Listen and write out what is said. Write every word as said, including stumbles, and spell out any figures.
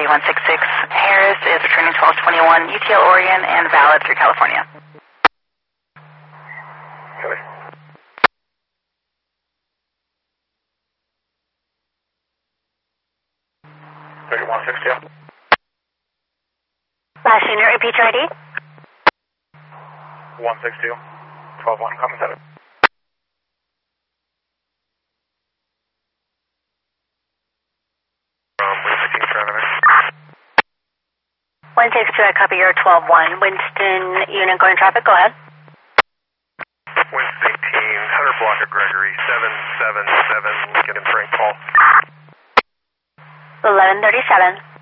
Charlie one six six. Harris is returning twelve twenty-one, U T L Oregon, and valid through California. Okay. thirty-one sixty. Last unit, repeat your I D. one sixty. twelve one, coming seven. Um, Winston, traffic. one six two, I copy your twelve one. Winston, unit going traffic, go ahead. Winston eighteen, Hunter Blocker Gregory, seven seven seven, Lincoln and Frank Paul. eleven thirty-seven.